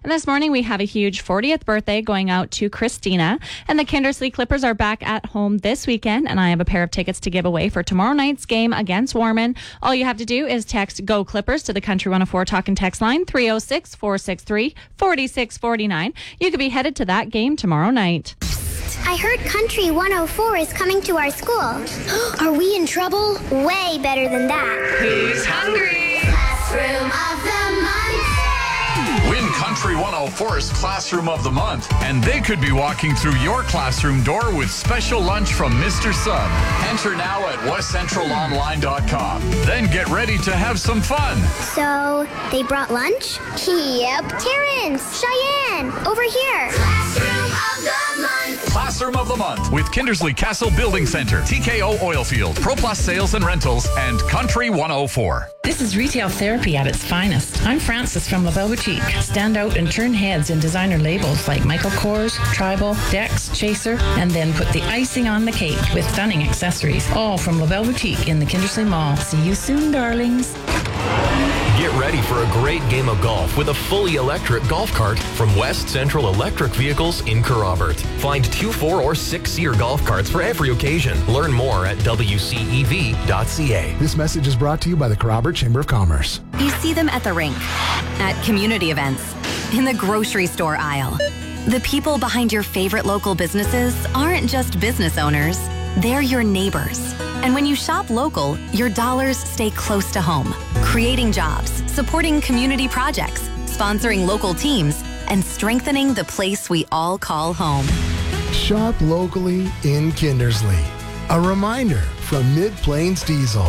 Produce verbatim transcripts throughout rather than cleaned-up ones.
And this morning we have a huge fortieth birthday going out to Christina. And the Kindersley Clippers are back at home this weekend. And I have a pair of tickets to give away for tomorrow night's game against Warman. All you have to do is text Go Clippers to the Country one oh four Talk and Text line three oh six, four six three, four six four nine. You could be headed to that game tomorrow night. I heard Country one oh four is coming to our school. Are we in trouble? Way better than that. Who's hungry? Classroom of the month. Win Country one oh four's Classroom of the Month, and they could be walking through your classroom door with special lunch from Mister Sub. Enter now at west central online dot com. Then get ready to have some fun. So, they brought lunch? Yep. Terrence, Cheyenne, over here. Classroom of the month. Classroom of the Month with Kindersley Castle Building Center, T K O Oilfield, ProPlus Sales and Rentals, and Country one oh four. This is retail therapy at its finest. I'm Frances from LaBelle Boutique. Stand out and turn heads in designer labels like Michael Kors, Tribal, Dex, Chaser, and then put the icing on the cake with stunning accessories. All from LaBelle Boutique in the Kindersley Mall. See you soon, darlings. Get ready for a great game of golf with a fully electric golf cart from West Central Electric Vehicles in Kerrobert. Find two, four, or six-seater golf carts for every occasion. Learn more at w c e v dot c a. This message is brought to you by the Kerrobert Chamber of Commerce. You see them at the rink, at community events, in the grocery store aisle. The people behind your favorite local businesses aren't just business owners. They're your neighbors. And when you shop local, your dollars stay close to home, creating jobs, supporting community projects, sponsoring local teams, and strengthening the place we all call home. Shop locally in Kindersley. A reminder from Mid-Plains Diesel.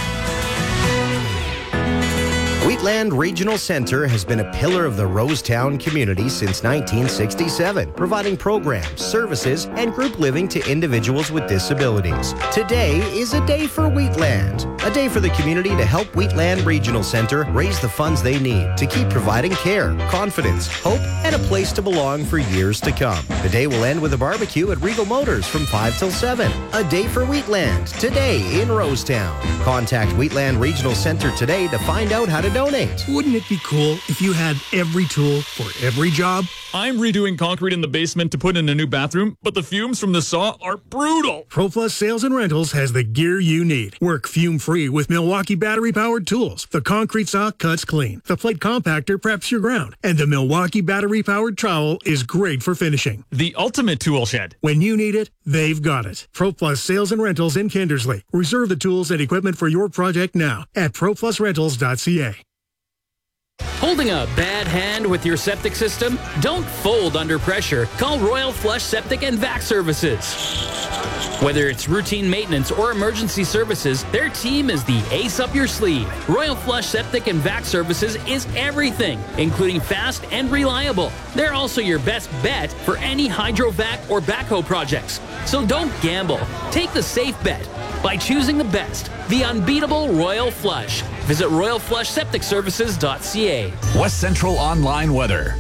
Wheatland Regional Center has been a pillar of the Rosetown community since nineteen sixty-seven, providing programs, services, and group living to individuals with disabilities. Today is a day for Wheatland, a day for the community to help Wheatland Regional Center raise the funds they need to keep providing care, confidence, hope, and a place to belong for years to come. The day will end with a barbecue at Regal Motors from five till seven. A day for Wheatland, today in Rosetown. Contact Wheatland Regional Center today to find out how to donate. Wouldn't it be cool if you had every tool for every job? I'm redoing concrete in the basement to put in a new bathroom, but the fumes from the saw are brutal. ProPlus Sales and Rentals has the gear you need. Work fume-free with Milwaukee battery-powered tools. The concrete saw cuts clean. The plate compactor preps your ground. And the Milwaukee battery-powered trowel is great for finishing. The ultimate tool shed. When you need it, they've got it. ProPlus Sales and Rentals in Kindersley. Reserve the tools and equipment for your project now at pro plus rentals dot c a. Holding a bad hand with your septic system? Don't fold under pressure. Call Royal Flush Septic and Vac Services. Whether it's routine maintenance or emergency services, their team is the ace up your sleeve. Royal Flush Septic and Vac Services is everything, including fast and reliable. They're also your best bet for any hydrovac or backhoe projects. So don't gamble. Take the safe bet by choosing the best, the unbeatable Royal Flush. Visit royal flush septic services dot c a. West Central Online Weather.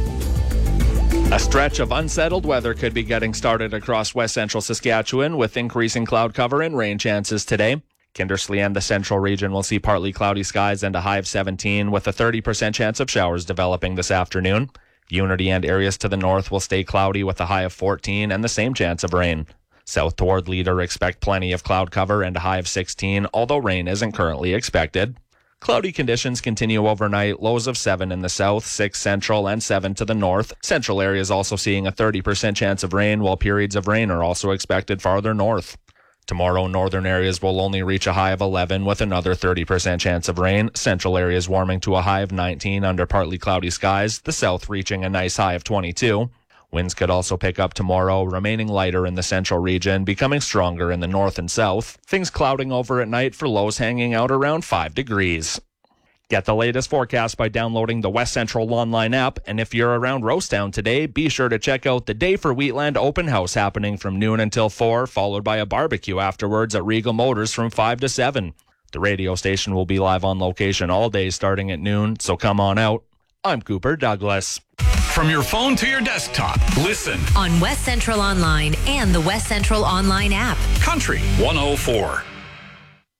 A stretch of unsettled weather could be getting started across west central Saskatchewan with increasing cloud cover and rain chances today. Kindersley and the central region will see partly cloudy skies and a high of seventeen with a thirty percent chance of showers developing this afternoon. Unity and areas to the north will stay cloudy with a high of fourteen and the same chance of rain. South toward Leader, expect plenty of cloud cover and a high of sixteen, although rain isn't currently expected. Cloudy conditions continue overnight, lows of seven in the south, six central, and seven to the north. Central areas also seeing a thirty percent chance of rain, while periods of rain are also expected farther north. Tomorrow, northern areas will only reach a high of eleven with another thirty percent chance of rain. Central areas warming to a high of nineteen under partly cloudy skies, the south reaching a nice high of twenty-two. Winds could also pick up tomorrow, remaining lighter in the central region, becoming stronger in the north and south. Things clouding over at night for lows hanging out around five degrees. Get the latest forecast by downloading the West Central Online app, and if you're around Rosetown today, be sure to check out the Day for Wheatland open house happening from noon until four, followed by a barbecue afterwards at Regal Motors from five to seven. The radio station will be live on location all day starting at noon, so come on out. I'm Cooper Douglas. From your phone to your desktop, listen on West Central Online and the West Central Online app. Country one oh four.